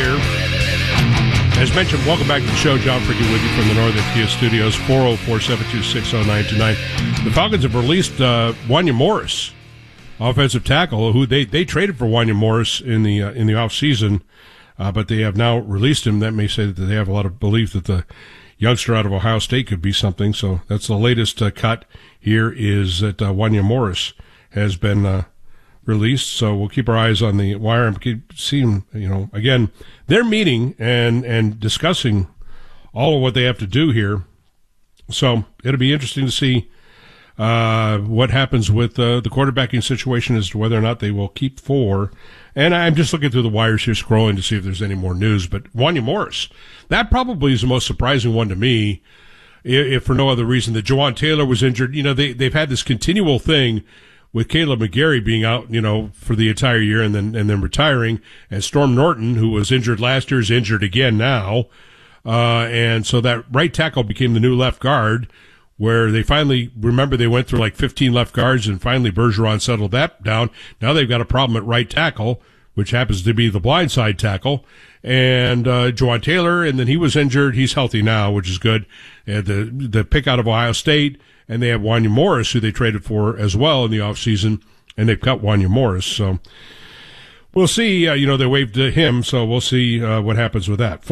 here. As mentioned, welcome back to the show. John Fricke with you from the Northern Kia Studios, 404-726-0929. The Falcons have released Wanya Morris, offensive tackle, who they traded for Wanya Morris in the offseason, but they have now released him. That may say that they have a lot of belief that the youngster out of Ohio State could be something. So that's the latest cut here, is that Wanya Morris has been released. So we'll keep our eyes on the wire and keep seeing, again, they're meeting and discussing all of what they have to do here. So it'll be interesting to see what happens with the quarterbacking situation as to whether or not they will keep four. And I'm just looking through the wires here, scrolling to see if there's any more news. But Wanya Morris, that probably is the most surprising one to me, if for no other reason that Jawan Taylor was injured. They've had this continual thing with Caleb McGarry being out, for the entire year and then retiring, and Storm Norton, who was injured last year, is injured again now. And so that right tackle became the new left guard, where they finally, remember, they went through like 15 left guards, and finally Bergeron settled that down. Now they've got a problem at right tackle, which happens to be the blindside tackle. And Jawan Taylor, and then he was injured. He's healthy now, which is good. And the pick out of Ohio State, and they have Wanya Morris, who they traded for as well in the offseason, and they've cut Wanya Morris. So we'll see. They waived him, so we'll see what happens with that.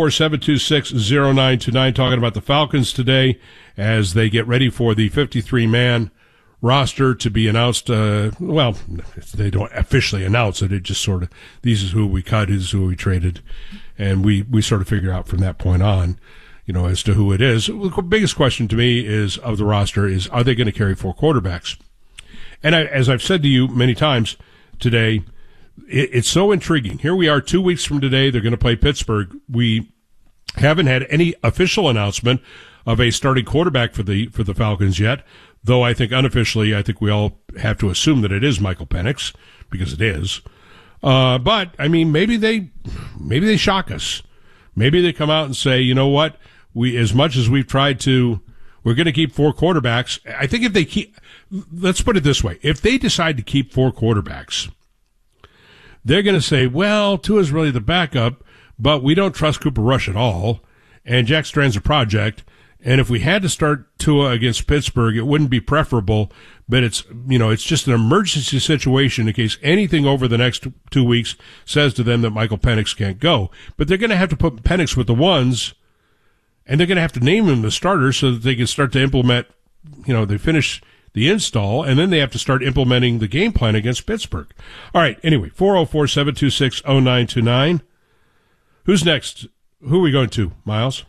404-726-0929, talking about the Falcons today as they get ready for the 53-man roster to be announced. Well, they don't officially announce it. It just sort of, these is who we cut, this is who we traded, and we sort of figure out from that point on, as to who it is. The biggest question to me is, of the roster, is, are they going to carry four quarterbacks? And as I've said to you many times today, it's so intriguing. Here we are 2 weeks from today. They're going to play Pittsburgh. We haven't had any official announcement of a starting quarterback for the Falcons yet, though I think unofficially, I think we all have to assume that it is Michael Penix, because it is. But I mean, maybe they shock us. Maybe they come out and say, you know what, as much as we've tried to, we're going to keep four quarterbacks. I think if they let's put it this way, if they decide to keep four quarterbacks, they're going to say, well, Tua's really the backup, but we don't trust Cooper Rush at all, and Jack Strand's a project. And if we had to start Tua against Pittsburgh, it wouldn't be preferable, but it's just an emergency situation in case anything over the next 2 weeks says to them that Michael Penix can't go. But they're going to have to put Penix with the ones, and they're going to have to name him the starter so that they can start to implement, they finish the install, and then they have to start implementing the game plan against Pittsburgh. All right, anyway, 404-726-0929. Who's next? Who are we going to, Miles?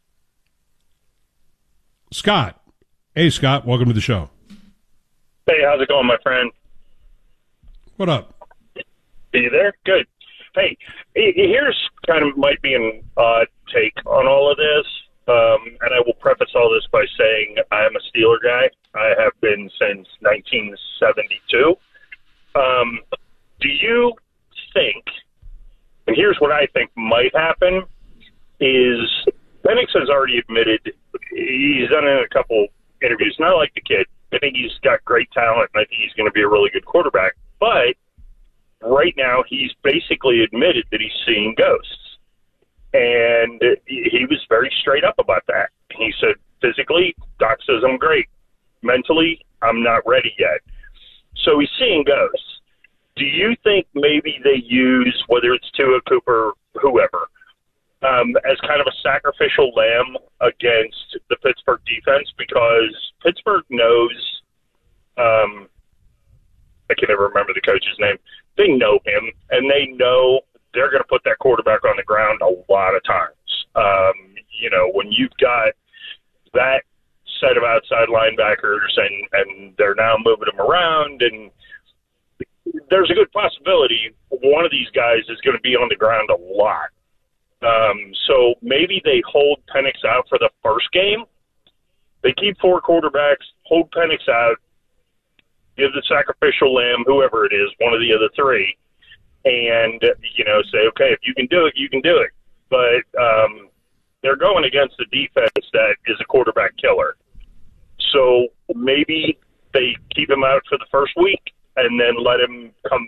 Scott. Hey, Scott, welcome to the show. Hey, how's it going, my friend? What up? Are you there? Good. Hey, here's kind of might be an odd take on all of this, and I will preface all this by saying I'm a Steeler guy. I have been since 1972. Do you think, and here's what I think might happen, is Penix has already admitted, he's done it in a couple interviews, and I like the kid. I think he's got great talent, and I think he's going to be a really good quarterback. But right now, he's basically admitted that he's seeing ghosts. And he was very straight up about that. He said, physically, Doc says I'm great. Mentally, I'm not ready yet. So he's seeing ghosts. Do you think maybe they use, whether it's Tua, Cooper, whoever, as kind of a sacrificial lamb against the Pittsburgh defense? Because Pittsburgh knows, I can never remember the coach's name. They know him, and they know they're going to put that quarterback on the ground a lot of times. When you've got that set of outside linebackers and they're now moving them around, and there's a good possibility one of these guys is going to be on the ground a lot. So maybe they hold Penix out for the first game. They keep four quarterbacks, hold Penix out, give the sacrificial lamb, whoever it is, one of the other three, and, say, okay, if you can do it, you can do it. But they're going against a defense that is a quarterback killer. So maybe they keep him out for the first week and then let him come